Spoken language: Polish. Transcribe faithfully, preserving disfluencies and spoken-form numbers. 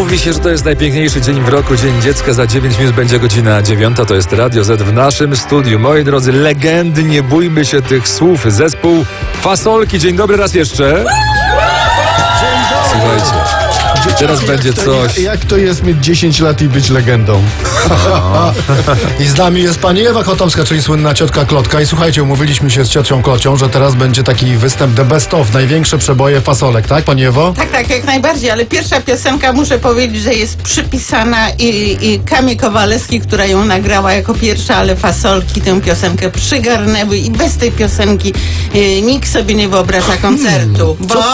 Mówi się, że to jest najpiękniejszy dzień w roku, Dzień Dziecka. Za dziewięć minut będzie godzina dziewiąta. To jest Radio Z w naszym studiu. Moi drodzy, legendy, nie bójmy się tych słów. Zespół Fasolki. Dzień dobry raz jeszcze. Słuchajcie, teraz będzie jak to, coś... Jak, jak to jest mieć dziesięć lat i być legendą? I z nami jest pani Ewa Kotomska, czyli słynna ciotka Klotka. I słuchajcie, umówiliśmy się z ciocią Klocią, że teraz będzie taki występ The Best Of, największe przeboje fasolek, tak pani Ewo? Tak, tak, jak najbardziej, ale pierwsza piosenka, muszę powiedzieć, że jest przypisana i, i Kamie Kowalewskiej, która ją nagrała jako pierwsza, ale fasolki tę piosenkę przygarnęły i bez tej piosenki y, nikt sobie nie wyobraża koncertu, bo...